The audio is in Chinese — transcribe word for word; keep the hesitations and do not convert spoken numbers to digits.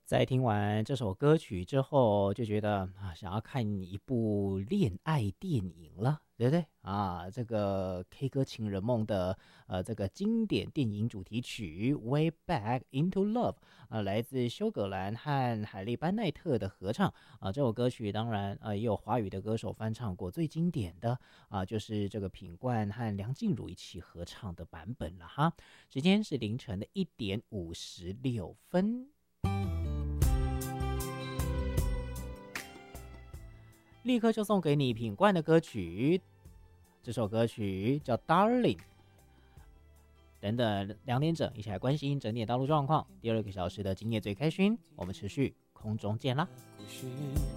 在听完这首歌曲之后，就觉得啊，想要看一部恋爱电影了，对不对啊？这个 K 歌情人梦的呃这个经典电影主题曲《Way Back Into Love》啊，来自休葛兰和海莉班奈特的合唱啊。这首歌曲当然呃也有华语的歌手翻唱过，最经典的啊就是这个品冠和梁静茹一起合唱的版本了哈。时间是凌晨的一点五十六分。立刻就送给你品冠的歌曲，这首歌曲叫《Darling》。等等两点整，一起来关心整点道路状况。第二个小时的今夜最开心，我们持续空中见啦。